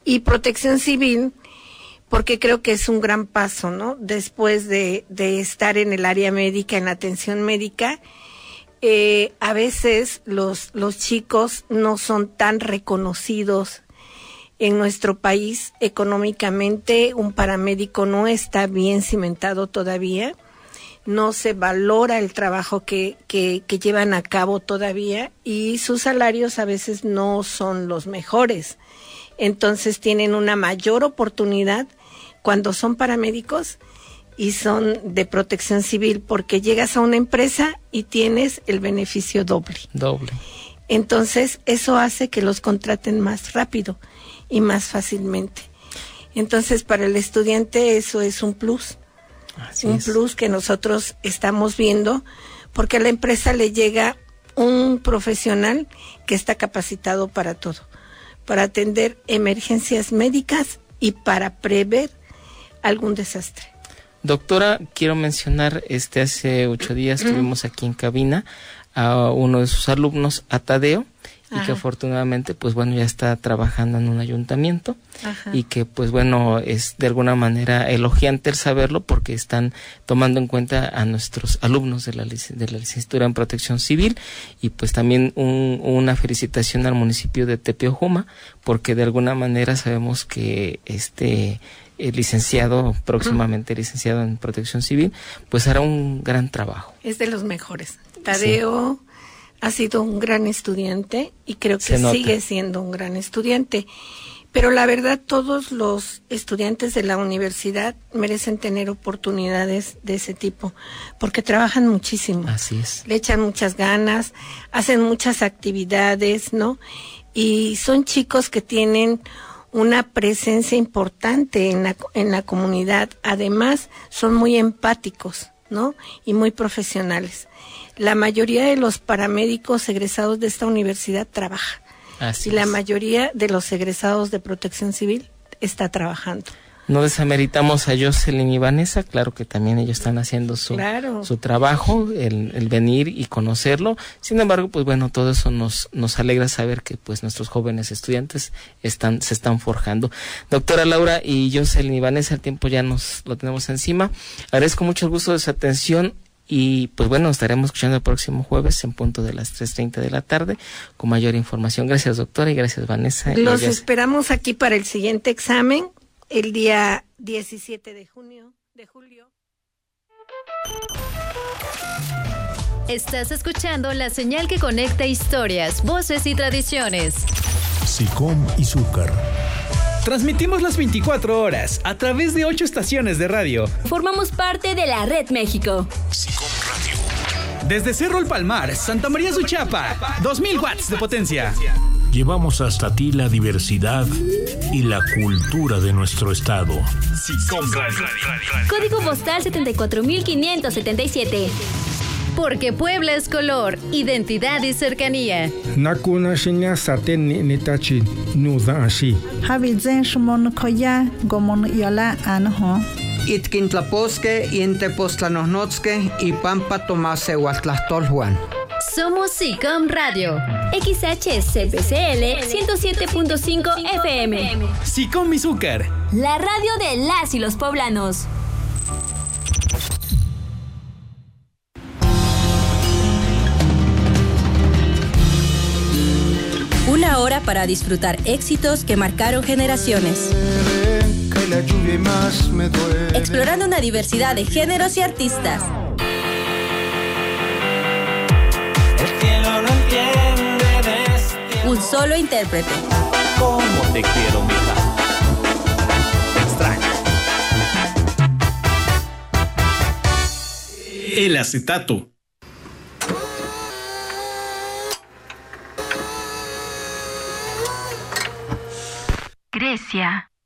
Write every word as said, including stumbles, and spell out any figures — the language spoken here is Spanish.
Y Protección Civil, porque creo que es un gran paso, ¿no? Después de, de estar en el área médica, en la atención médica, eh, a veces los, los chicos no son tan reconocidos en nuestro país económicamente. Un paramédico no está bien cimentado todavía, no se valora el trabajo que, que, que llevan a cabo todavía, y sus salarios a veces no son los mejores. Entonces tienen una mayor oportunidad cuando son paramédicos y son de Protección Civil, porque llegas a una empresa y tienes el beneficio doble. Doble. Entonces eso hace que los contraten más rápido y más fácilmente. Entonces para el estudiante eso es un plus. Así un es. plus que nosotros estamos viendo, porque a la empresa le llega un profesional que está capacitado para todo, para atender emergencias médicas y para prever algún desastre. Doctora, quiero mencionar, este hace ocho días mm. tuvimos aquí en cabina a uno de sus alumnos, a Tadeo, y Ajá. que afortunadamente, pues bueno, ya está trabajando en un ayuntamiento. Ajá. Y que, pues bueno, es de alguna manera elogiante el saberlo, porque están tomando en cuenta a nuestros alumnos de la, de la licenciatura en Protección Civil, y pues también un, una felicitación al municipio de Tepeojuma, porque de alguna manera sabemos que este el licenciado, próximamente uh-huh. licenciado en Protección Civil, pues hará un gran trabajo. Es de los mejores. Tadeo sí. ha sido un gran estudiante y creo que sigue siendo un gran estudiante. Pero la verdad, todos los estudiantes de la universidad merecen tener oportunidades de ese tipo, porque trabajan muchísimo. Así es. Le echan muchas ganas, hacen muchas actividades, ¿no? Y son chicos que tienen una presencia importante en la, en la comunidad. Además, son muy empáticos, ¿no? Y muy profesionales. La mayoría de los paramédicos egresados de esta universidad trabaja. Así y la es. mayoría de los egresados de Protección Civil está trabajando. No desameritamos a Jocelyn y Vanessa, claro que también ellos están haciendo su, claro. su trabajo, el, el venir y conocerlo. Sin embargo, pues bueno, todo eso nos, nos alegra saber que pues nuestros jóvenes estudiantes están, se están forjando. Doctora Laura y Jocelyn y Vanessa, el tiempo ya nos lo tenemos encima. Agradezco mucho el gusto de su atención. Y pues bueno, estaremos escuchando el próximo jueves en punto de las tres treinta de la tarde con mayor información. Gracias, doctora, y gracias, Vanessa. Los esperamos aquí para el siguiente examen, el día diecisiete de junio, de julio. Estás escuchando la señal que conecta historias, voces y tradiciones. SICOM Izúcar. Transmitimos las veinticuatro horas a través de ocho estaciones de radio. Formamos parte de la Red México. SICOM Radio. Desde Cerro El Palmar, Santa María Suchapa, dos mil watts de potencia. Llevamos hasta ti la diversidad y la cultura de nuestro estado. SICOM Radio. Código postal setenta y cuatro mil quinientos setenta y siete. Porque Puebla es color, identidad y cercanía. Nakuna shinya saten nitachi nuda ashi. Habizen shmon koya gomon yola anho. Itkintlaposque intepostlanosnotske y pampa tomase huatlastolhuan. Somos SICOM Radio, X H C P C L ciento siete punto cinco F M. SICOM Izúcar, la radio de las y los poblanos. Una hora para disfrutar éxitos que marcaron generaciones. Explorando una diversidad de géneros y artistas. El cielo no entiende de este... Un solo intérprete. ¿Cómo te quiero, mija? Te extraño. El acetato. Grecia.